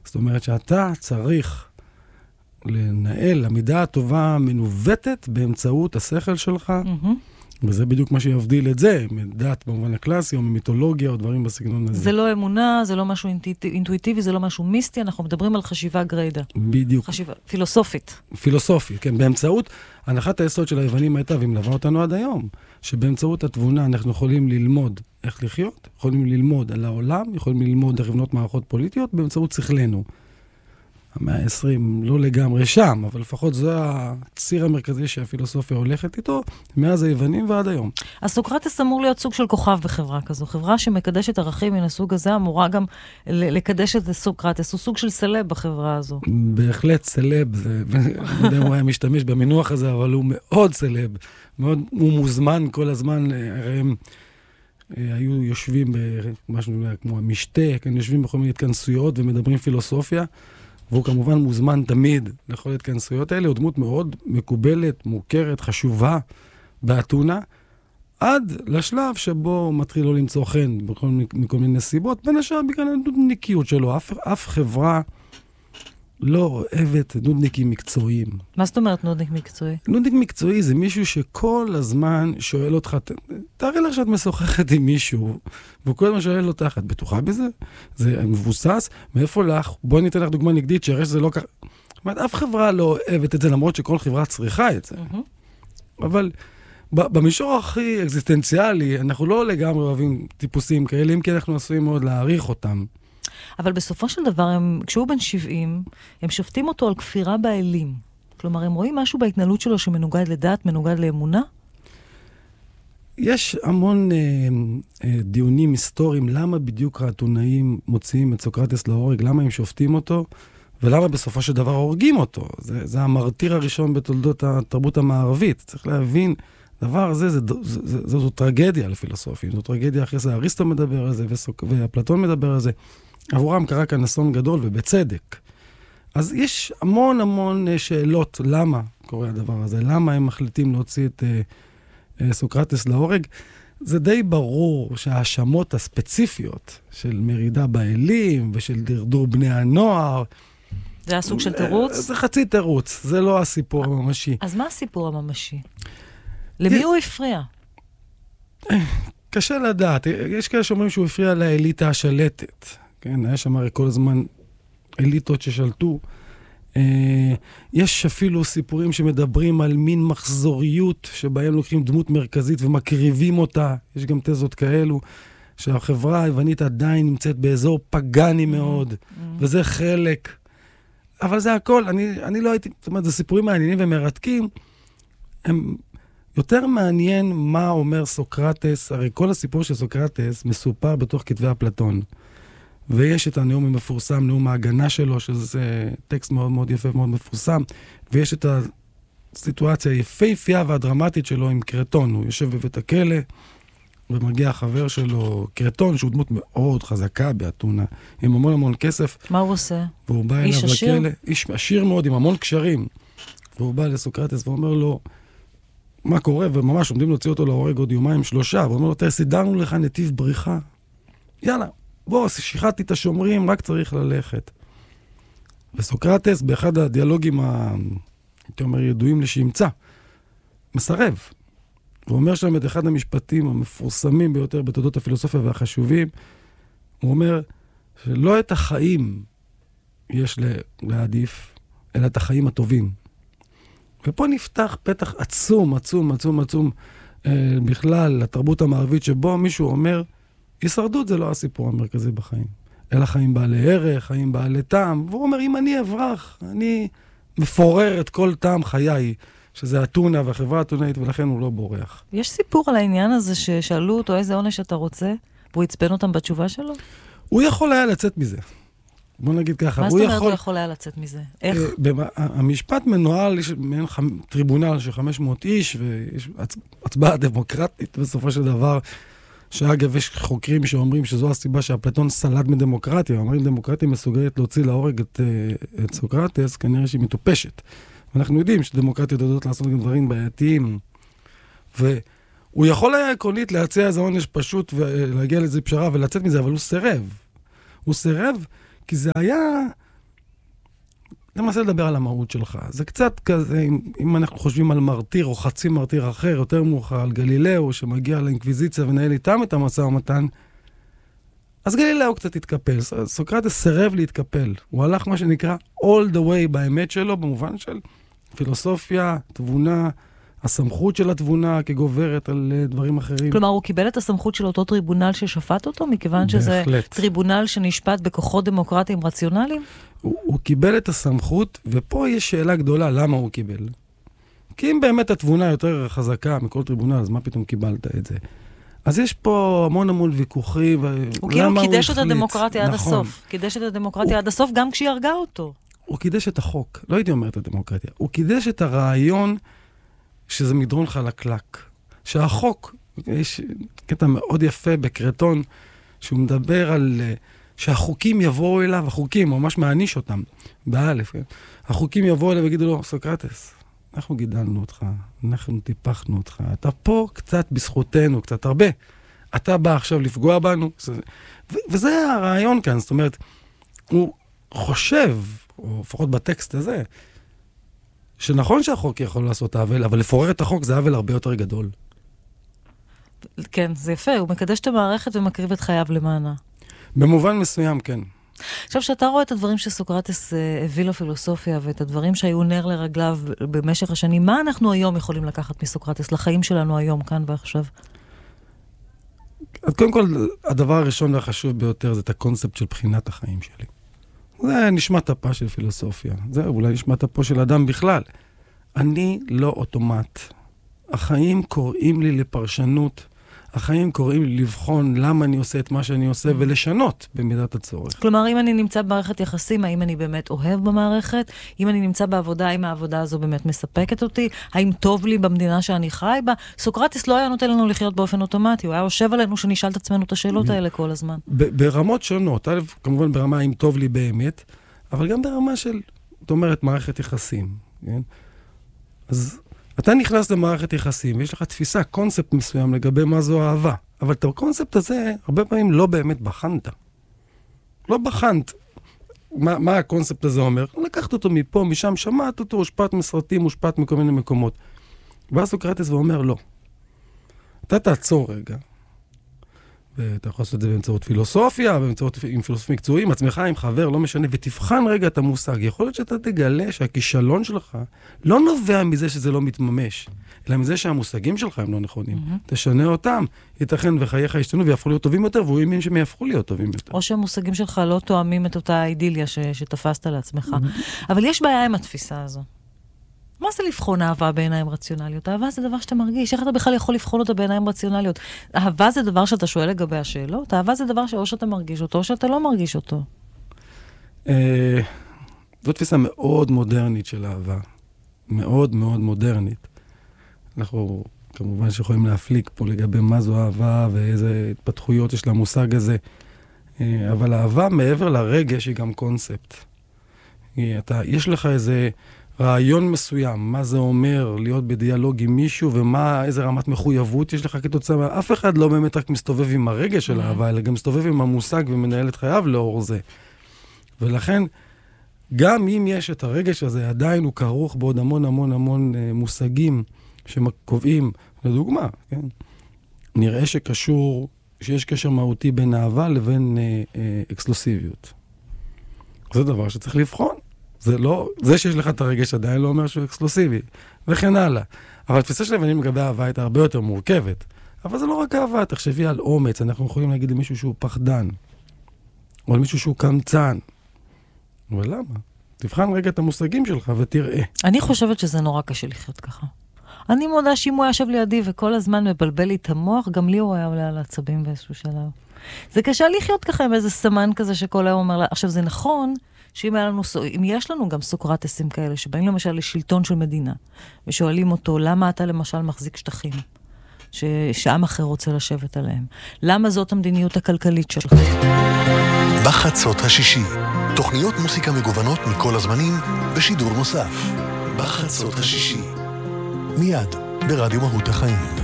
זאת אומרת שאתה צריך לנהל המידה הטובה מנווטת באמצעות השכל שלך, וזה בדיוק מה שיבדיל את זה, מדת במובן הקלאסי, או ממיתולוגיה, או דברים בסגנון הזה. זה לא אמונה, זה לא משהו אינטואיטיבי, זה לא משהו מיסטי, אנחנו מדברים על חשיבה גריידה. בדיוק. חשיבה פילוסופית. פילוסופית, כן. באמצעות, הנחת היסוד של היוונים הייתה, והיא מלווה אותנו עד היום, שבאמצעות התבונה אנחנו יכולים ללמוד איך לחיות, יכולים ללמוד על העולם, יכולים ללמוד איך לבנות מערכות פוליטיות, באמצעות שכלנו. המאה ה-20 לא לגמרי שם, אבל לפחות זה הציר המרכזי שהפילוסופיה הולכת איתו, מאז היוונים ועד היום. אז סוקרטס אמור להיות סוג של כוכב בחברה כזו. חברה שמקדשת ערכים מן הסוג הזה, אמורה גם לקדש את סוקרטס. הוא סוג של סלב בחברה הזו. בהחלט סלב, לא יודע אם הוא היה משתמש במינוח הזה, אבל הוא מאוד סלב. מאוד, הוא מוזמן כל הזמן, הרי הם היו יושבים במשהו כמו המשתה, הם יושבים בכל מיני התכנסויות ומדברים פילוסופיה, והוא כמובן מוזמן תמיד לכל התכנסויות האלה, הוא דמות מאוד מקובלת, מוכרת, חשובה באתונה, עד לשלב שבו הוא מתחיל לא למצוא חן מכל מיני סיבות, בין השאר בגלל הנודניקיות שלו. אף חברה לא אוהבת נודניקים מקצועיים. מה זאת אומרת נודניק מקצועי? נודניק מקצועי זה מישהו שכל הזמן שואל אותך, תארי לך שאת משוחחת עם מישהו, והוא כל הזמן שואל אותך, את בטוחה בזה? זה מבוסס? מאיפה לך? בואי ניתן לך דוגמה נגדית, שהרי שזה לא ככה. זאת אומרת, אף חברה לא אוהבת את זה, למרות שכל חברה צריכה את זה. אבל במישור הכי אקזיסטנציאלי, אנחנו לא לגמרי אוהבים טיפוסים כאלה, אם כי אנחנו עשויים מאוד להעריך אותם. אבל בסופו של דבר, כשהוא בן 70, הם שופטים אותו על כפירה באלים. כלומר, הם רואים משהו בהתנהלות שלו שמנוגד לדת, מנוגד לאמונה? יש המון דיונים היסטוריים, למה בדיוק האתונאים מוציאים את סוקרטס להורג, למה הם שופטים אותו, ולמה בסופו של דבר הורגים אותו. זה המרתיר הראשון בתולדות התרבות המערבית. צריך להבין, דבר הזה, זו טרגדיה לפילוסופים. זו טרגדיה אחרי זה, אריסטו מדבר על זה, ואפלטון מדבר על זה. עבורם קרה כאן אסון גדול ובצדק. אז יש המון שאלות למה קורה הדבר הזה, למה הם מחליטים להוציא את סוקרטס להורג. זה די ברור שההאשמות הספציפיות של מרידה באלים ושל דרדור בני הנוער, זה הסוג של תירוץ? זה חצי תירוץ, זה לא הסיפור הממשי. אז מה הסיפור הממשי? למי הוא הפריע? קשה לדעת. יש כאלה שאומרים שהוא הפריע לאליטה השלטת. כן, היה שם הרי כל הזמן אליטות ששלטו. יש אפילו סיפורים שמדברים על מין מחזוריות, שבהם לוקחים דמות מרכזית ומקריבים אותה. יש גם תזות כאלו, שהחברה היוונית עדיין נמצאת באזור פגני מאוד, וזה חלק. אבל זה הכל, אני לא הייתי, זאת אומרת, זה סיפורים מעניינים ומרתקים. הם יותר מעניין מה אומר סוקרטס, הרי כל הסיפור של סוקרטס מסופר בתוך כתבי אפלטון. ויש את הנאום המפורסם, נאום ההגנה שלו, שזה טקסט מאוד מאוד יפה ומאוד מפורסם, ויש את הסיטואציה היפהפייה והדרמטית שלו עם קרטון. הוא יושב בבית הכלא, ומגיע החבר שלו, קרטון, שהוא דמות מאוד חזקה באתונה, עם המון כסף. מה הוא עושה? והוא בא אליו לכלא, איש עשיר מאוד, עם המון קשרים. והוא בא לסוקרטס ואומר לו, מה קורה? וממש עומדים להוציא אותו להורג עוד יומיים 3, והוא אומר לו, סידרנו לך נתיב בריחה. יאללה. בוא, שיחדתי את השומרים, רק צריך ללכת. וסוקרטס, באחד הדיאלוגים, הייתי אומר, ידועים לשמצה, מסרב. הוא אומר שם את אחד המשפטים המפורסמים ביותר בתולדות הפילוסופיה והחשובים, הוא אומר שלא את החיים יש להעדיף, אלא את החיים הטובים. ופה נפתח פתח עצום בכלל לתרבות המערבית, שבו מישהו אומר, הישרדות זה לא הסיפור המרכזי בחיים, אלא חיים בעלי ערך, חיים בעלי טעם. והוא אומר, אם אני אברח, אני מפורר את כל טעם חיי, שזה אתונה והחברה האתונאית, ולכן הוא לא בורח. יש סיפור על העניין הזה ששאלו אותו איזה עונש אתה רוצה, והוא יצפן אותם בתשובה שלו? הוא יכול היה לצאת מזה. בוא נגיד ככה. מה זאת אומרת הוא יכול היה לצאת מזה? איך? המשפט מנוהל, יש מעין טריבונל של 500 איש, ויש הצבעה דמוקרטית בסופו של דבר, שאגב, יש חוקרים שאומרים שזו הסיבה שאפלטון סלד מדמוקרטיה. אומרים, דמוקרטיה מסוגלת להוציא להורג את סוקרטס, כנראה שהיא מטופשת. ואנחנו יודעים שדמוקרטיות יודעות לעשות גם דברים בעייתיים. והוא יכול היה עקרונית להציע איזה עונש פשוט ולהגיע לאיזה פשרה ולצאת מזה, אבל הוא סירב. הוא סירב כי זה היה אתה מנסה לדבר על המהות שלך. זה קצת כזה, אם אנחנו חושבים על מרתיר או חצי מרתיר אחר, יותר מאוחר, על גלילאו, שמגיע לאינקוויזיציה ונהל איתם את המשא ומתן, אז גלילאו קצת התקפל. סוקרטס סירב להתקפל. הוא הלך מה שנקרא all the way באמת שלו, במובן של פילוסופיה, תבונה, הסמכות של התבונה כגוברת על דברים אחרים. כלומר, הוא קיבל את הסמכות של אותו טריבונל ששפט אותו, מכיוון שזה טריבונל שנשפט בכוחות דמוקרטיים רציונליים? הוא קיבל את הסמכות, ופה יש שאלה גדולה, למה הוא קיבל? כי אם באמת התבונה יותר חזקה מכל טריבונל, אז מה פתאום קיבלת את זה? אז יש פה המון ויכוחים, הוא כאילו קידש את הדמוקרטיה עד הסוף. קידש את הדמוקרטיה עד הסוף, גם כשהיא הרגה אותו. הוא קידש את החוק, לא הייתי אומר את הדמוקרטיה. הוא קידש את הרעיון שזה מדרון חלקלק. שהחוק, יש קטע מאוד יפה בקרטון, שהוא מדבר על שהחוקים יבואו אליו, החוקים, ממש מעניש אותם, באלף, כן? החוקים יבואו אליו ויגידו לו, סוקרטס, אנחנו גידלנו אותך, אנחנו טיפחנו אותך, אתה פה קצת בזכותנו, קצת הרבה. אתה בא עכשיו לפגוע בנו, וזה הרעיון כאן, זאת אומרת, הוא חושב, או לפחות בטקסט הזה, שנכון שהחוק יכול לעשות עוול, אבל לפורר את החוק זה עוול הרבה יותר גדול. כן, זה יפה, הוא מקדש את המערכת ומקריב את חייו למענה. במובן מסוים, כן. עכשיו, שאתה רואה את הדברים שסוקרטס הביא לפילוסופיה, ואת הדברים שהיו נר לרגליו במשך השנים, מה אנחנו היום יכולים לקחת מסוקרטס, לחיים שלנו היום, כאן ועכשיו? אז קודם כל, הדבר הראשון והחשוב ביותר זה את הקונספט של בחינת החיים שלי. זה נשמת הפה של פילוסופיה. זה אולי נשמת הפה של אדם בכלל. אני לא אוטומט. החיים קוראים לי לפרשנות. החיים קוראים לי לבחון למה אני עושה את מה שאני עושה ולשנות במידת הצורך. כלומר, אם אני נמצא במערכת יחסים, האם אני באמת אוהב במערכת? אם אני נמצא בעבודה, האם העבודה הזו באמת מספקת אותי? האם טוב לי במדינה שאני חי בה? סוקרטס לא היה נותן לנו לחיות באופן אוטומטי, הוא היה יושב עלינו שנשאל את עצמנו את השאלות האלה כל הזמן. ברמות שונות, כמובן ברמה אם טוב לי באמת, אבל גם ברמה של, זאת אומרת, מערכת יחסים. כן? אז אתה נכנס למערכת יחסים, ויש לך תפיסה, קונספט מסוים לגבי מה זו אהבה. אבל את הקונספט הזה, הרבה פעמים לא באמת בחנת. לא בחנת. מה הקונספט הזה אומר? לקחת אותו מפה, משם, שמעת אותו, הושפעת מסרטים, הושפעת מכל מיני מקומות. בא סוקרטס ואומר, לא. אתה תעצור רגע. ואתה יכול לעשות את זה באמצעות פילוסופיה, עם פילוסופים מקצועיים, עצמך, עם חבר, לא משנה, ותבחן רגע את המושג. יכול להיות שאתה תגלה שהכישלון שלך לא נובע מזה שזה לא מתממש, אלא מזה שהמושגים שלך הם לא נכונים. תשנה אותם, ייתכן וחייך ישתנו ויהפכו להיות טובים יותר, והוא האמין שהם יהפכו להיות טובים יותר. או שהמושגים שלך לא תואמים את אותה אידיליה שתפסת לעצמך. אבל יש בעיה עם התפיסה הזו. מה זה לבחון אהבה בעיניים רציונליות? אהבה זה דבר שאתה מרגיש. איך אתה בכלל יכול לבחון אותה בעיניים רציונליות? אהבה זה דבר שאתה שואל לגבי השאלות? אהבה זה דבר שאו שאתה מרגיש אותו, או שאתה לא מרגיש אותו. זו תפיסה מאוד מודרנית של אהבה. מאוד מאוד מודרנית. אנחנו כמובן שיכולים להפליק פה לגבי מה זו אהבה ואיזה התפתחויות יש למושג הזה. אבל אהבה מעבר לרגש היא גם קונספט. יש לך איזה רעיון מסוים, מה זה אומר להיות בדיאלוג עם מישהו, איזה רמת מחויבות יש לך כתוצאה. אף אחד לא באמת רק מסתובב עם הרגש של האהבה, אלא גם מסתובב עם המושג ומנהל את חייו לאור זה. ולכן, גם אם יש את הרגש הזה, עדיין הוא כרוך בעוד המון מושגים שקובעים, לדוגמה, כן? נראה שיש קשר מהותי בין אהבה לבין אקסקלוסיביות. זה דבר שצריך לבחון. זה שיש לך את הרגש עדיין לא אומר שהוא אקסקלוסיבי, וכן הלאה. אבל התפיסה של הבנים לגבי אהבה הייתה הרבה יותר מורכבת. אבל זה לא רק אהבה, תחשבי על אומץ, אנחנו יכולים להגיד למישהו שהוא פחדן, או למישהו שהוא קמצן. אבל למה? תבחן רגע את המושגים שלך ותראה. אני חושבת שזה נורא קשה לחיות ככה. אני מודה שאם הוא ישב לידי וכל הזמן מבלבל לי את המוח, גם לי הוא היה עולה על העצבים באיזשהו שלב. זה קשה לחיות ככה עם איזה סמן כזה שכל היום אומר לה, עכשיו זה נכון, שאם יש לנו גם סוקרטסים כאלה, שבאים למשל לשלטון של מדינה, ושואלים אותו, למה אתה למשל מחזיק שטחים, שעם אחר רוצה לשבת עליהם? למה זאת המדיניות הכלכלית שלך? בחצות השישי, תוכניות מוסיקה מגוונות מכל הזמנים, בשידור נוסף. בחצות השישי, מיד ברדיו מהות החיים.